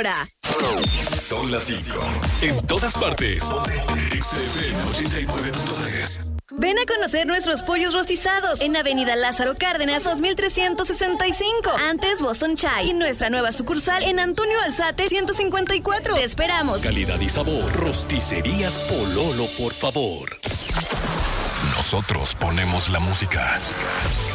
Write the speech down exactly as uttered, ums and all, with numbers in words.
hora. Son las cinco. En todas partes. X F M ochenta y nueve punto tres. Ven a conocer nuestros pollos rostizados en Avenida Lázaro Cárdenas dos mil trescientos sesenta y cinco, antes Boston Chai, y nuestra nueva sucursal en Antonio Alzate ciento cincuenta y cuatro. Te esperamos. Calidad y sabor. Rosticerías Pololo, por favor. Nosotros ponemos la música.